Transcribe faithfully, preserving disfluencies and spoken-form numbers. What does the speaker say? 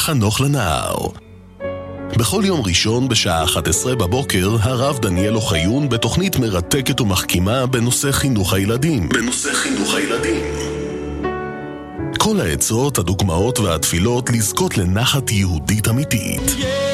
חנוך לנער. בכל יום ראשון בשעה אחת עשרה בבוקר, הרב דניאל אוחיון בתוכנית מרתקת ומחכימה בנושא חינוך הילדים. בנושא חינוך הילדים. כל העצות, הדוגמאות והתפילות לזכות לנחת יהודית אמיתית.